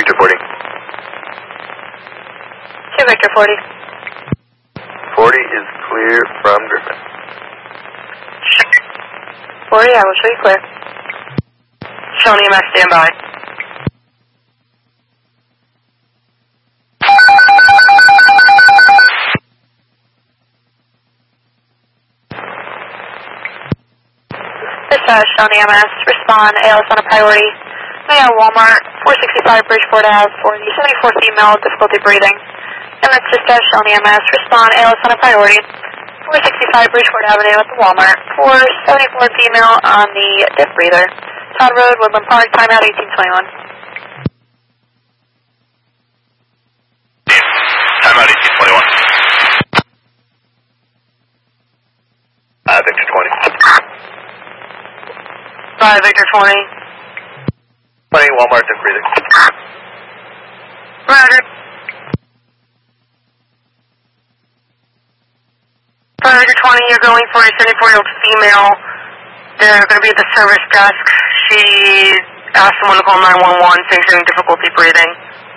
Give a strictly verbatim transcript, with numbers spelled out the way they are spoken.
Victor forty. two Victor forty. forty is clear from Griffin. forty, I will show you clear. Showing E M S standby. Dispatch, Shawnee E M S, respond, A L S on a priority. Mayo Walmart, four sixty-five Bridgeport Ave for the seventy-four female, difficulty breathing. And that's dispatch, Shawnee E M S, respond, A L S on a priority. four sixty-five Bridgeport Avenue at the Walmart, for seventy-four female on the diff breather. Todd Road, Woodland Park, timeout eighteen twenty-one. Timeout eighteen twenty-one. Uh, Victor twenty. five Victor twenty. twenty, Walmart, diff breathing. Roger. five Victor twenty, you're going for a seventy-four-year-old female. They're going to be at the service desk. She asked someone to call nine one one, saying she's having difficulty breathing.